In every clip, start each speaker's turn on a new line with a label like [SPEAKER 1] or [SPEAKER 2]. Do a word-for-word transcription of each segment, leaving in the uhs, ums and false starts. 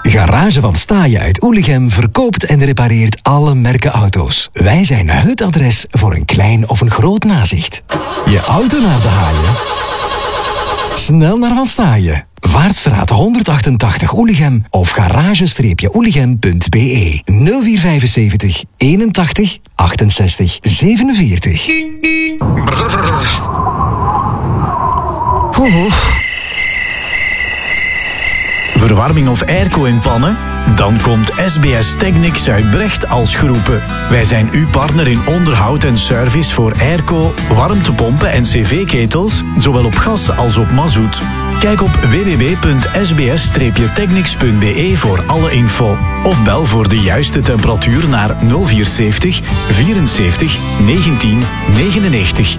[SPEAKER 1] Garage van Staaien uit Oelichem verkoopt en repareert alle merken auto's. Wij zijn het adres voor een klein of een groot nazicht. Je auto naar de haaien? Snel naar Van Staaien. Vaartstraat honderdachtentachtig Oelichem of garage-oelichem punt be nul vier vijfenzeventig eenentachtig achtenzestig zevenenveertig. Oh.
[SPEAKER 2] Verwarming of airco in pannen? Dan komt S B S Technics uit Brecht als geroepen. Wij zijn uw partner in onderhoud en service voor airco, warmtepompen en cv-ketels, zowel op gas als op mazout. Kijk op w w w punt s b s technics punt be voor alle info. Of bel voor de juiste temperatuur naar nul vier zeventig vierenzeventig negentien negenennegentig.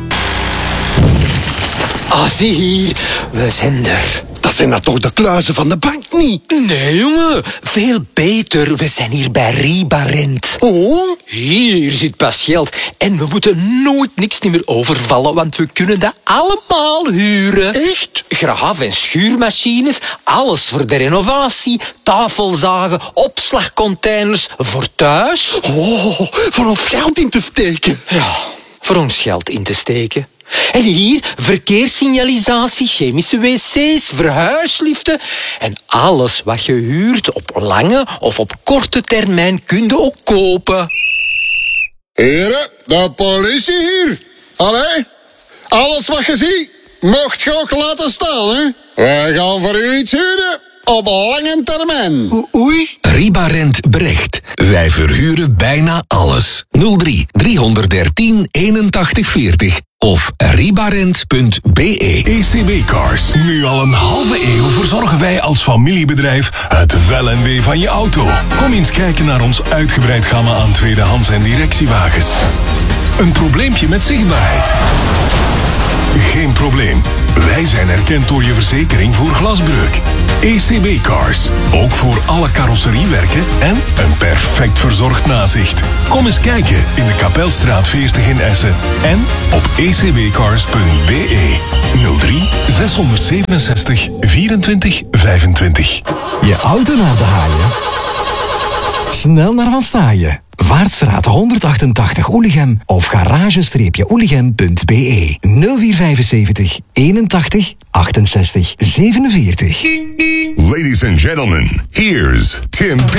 [SPEAKER 3] Ah, zie hier, we zijn er.
[SPEAKER 4] Dat zijn maar toch de kluizen van de bank niet?
[SPEAKER 3] Nee, jongen, veel beter. We zijn hier bij Ribarent.
[SPEAKER 4] Oh?
[SPEAKER 3] Hier zit pas geld. En we moeten nooit niks meer overvallen, want we kunnen dat allemaal huren.
[SPEAKER 4] Echt?
[SPEAKER 3] Graaf- en schuurmachines, alles voor de renovatie, tafelzagen, opslagcontainers voor thuis.
[SPEAKER 4] Oh, voor ons geld in te steken.
[SPEAKER 3] Ja, voor ons geld in te steken. En hier verkeerssignalisatie, chemische wc's, verhuisliften. En alles wat je huurt op lange of op korte termijn kun je ook kopen.
[SPEAKER 4] Heren, de politie hier. Allee, alles wat je ziet, mocht je ook laten staan, hè. Wij gaan voor u iets huren op lange termijn.
[SPEAKER 3] O- oei.
[SPEAKER 5] Ribarent Brecht. Wij verhuren bijna alles. nul drie driehonderddertien eenentachtig veertig of ribarent punt be.
[SPEAKER 6] E C B Cars. Nu al een halve eeuw verzorgen wij als familiebedrijf het wel en wee van je auto. Kom eens kijken naar ons uitgebreid gamma aan tweedehands en directiewagens. Een probleempje met zichtbaarheid? Geen probleem. Wij zijn erkend door je verzekering voor glasbreuk. E C B Cars. Ook voor alle carrosseriewerken en een perfect verzorgd nazicht. Kom eens kijken in de Kapelstraat veertig in Essen en op e c b cars punt be nul drie zeshonderdzevenenzestig vierentwintig vijfentwintig.
[SPEAKER 1] Je auto naar de haaien? Snel naar Van Staaien. Vaartstraat honderdachtentachtig Oelichem of garage-oelichem punt be nul vier vijfenzeventig eenentachtig achtenzestig zevenenveertig.
[SPEAKER 7] Ladies and gentlemen, here's Tim P.